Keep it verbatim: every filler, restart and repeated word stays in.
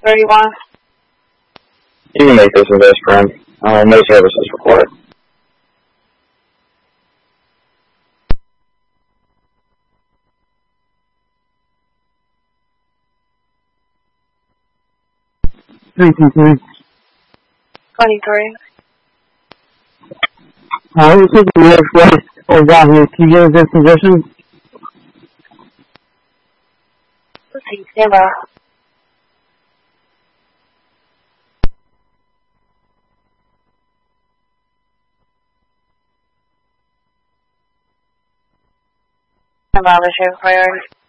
thirty-one. You can make this a best friend. Uh, no services required. Three two three. twenty-three. Uh, this is the Northwest or down here. Can you give us this position? Okay, stand by. Stand by, let's show priority.